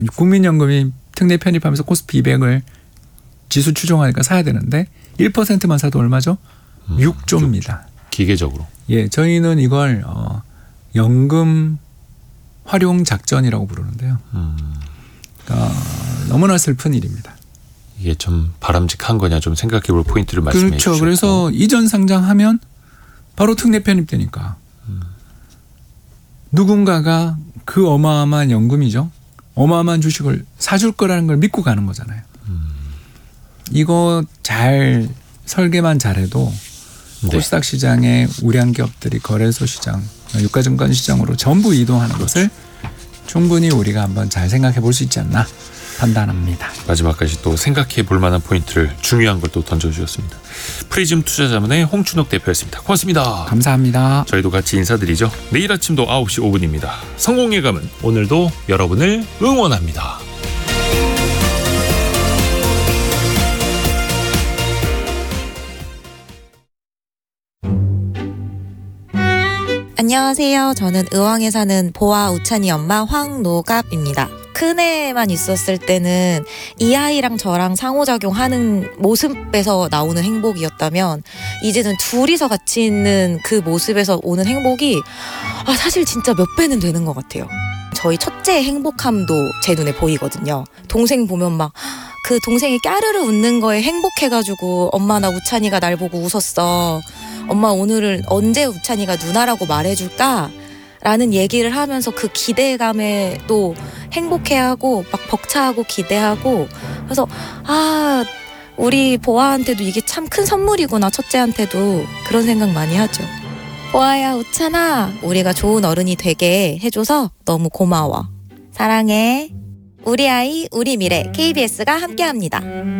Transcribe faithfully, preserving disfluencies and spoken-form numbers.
국민연금이 특례 편입하면서 코스피 이백을 지수 추종하니까 사야 되는데 일 퍼센트만 사도 얼마죠? 음, 육 조입니다. 기계적으로. 예, 저희는 이걸 어, 연금 활용 작전이라고 부르는데요. 음. 어, 너무나 슬픈 일입니다. 이게 좀 바람직한 거냐 좀 생각해 볼 포인트를 말씀해 그렇죠. 주셨고. 그래서 이전 상장하면 바로 특례 편입되니까 음. 누군가가 그 어마어마한 연금이죠. 어마어마한 주식을 사줄 거라는 걸 믿고 가는 거잖아요. 음. 이거 잘 설계만 잘해도 네. 코스닥 시장의 우량 기업들이 거래소 시장, 유가증권 시장으로 전부 이동하는 것을 충분히 우리가 한번 잘 생각해 볼 수 있지 않나 판단합니다. 마지막까지 또 생각해 볼 만한 포인트를 중요한 걸 또 던져주셨습니다. 프리즘 투자자문의 홍춘옥 대표였습니다. 고맙습니다. 감사합니다. 저희도 같이 인사드리죠. 내일 아침도 아홉 시 오 분입니다. 성공의 감은 오늘도 여러분을 응원합니다. 안녕하세요. 저는 의왕에 사는 보아 우찬이 엄마 황노갑입니다. 큰애만 있었을 때는 이 아이랑 저랑 상호작용하는 모습에서 나오는 행복이었다면 이제는 둘이서 같이 있는 그 모습에서 오는 행복이 아, 사실 진짜 몇 배는 되는 것 같아요. 저희 첫째의 행복함도 제 눈에 보이거든요. 동생 보면 막 그 동생이 까르르 웃는 거에 행복해가지고 엄마 나 우찬이가 날 보고 웃었어. 엄마 오늘은 언제 우찬이가 누나라고 말해줄까? 라는 얘기를 하면서 그 기대감에 또 행복해하고 막 벅차하고 기대하고 그래서 아 우리 보아한테도 이게 참 큰 선물이구나. 첫째한테도 그런 생각 많이 하죠. 보아야 우찬아 우리가 좋은 어른이 되게 해줘서 너무 고마워. 사랑해. 우리 아이 우리 미래 케이비에스가 함께합니다.